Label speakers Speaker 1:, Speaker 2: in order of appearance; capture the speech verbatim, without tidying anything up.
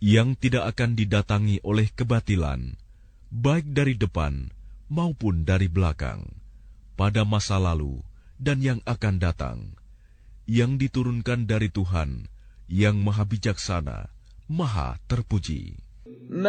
Speaker 1: yang tidak akan didatangi oleh kebatilan, baik dari depan maupun dari belakang, pada masa lalu dan yang akan datang, yang diturunkan dari Tuhan yang Maha Bijaksana, Maha Terpuji.